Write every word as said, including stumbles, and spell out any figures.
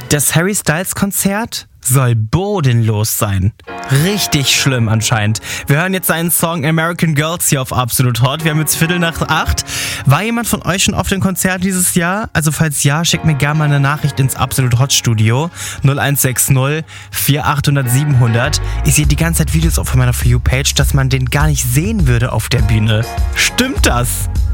Das Harry Styles Konzert soll bodenlos sein. Richtig schlimm anscheinend. Wir hören jetzt seinen Song American Girls hier auf Absolut Hot. Wir haben jetzt Viertel nach acht. War jemand von euch schon auf dem Konzert dieses Jahr? Also falls ja, schickt mir gerne mal eine Nachricht ins Absolut Hot Studio null eins sechs null vier acht null null sieben null null. Ich sehe die ganze Zeit Videos auf meiner For You Page, dass man den gar nicht sehen würde auf der Bühne. Stimmt das?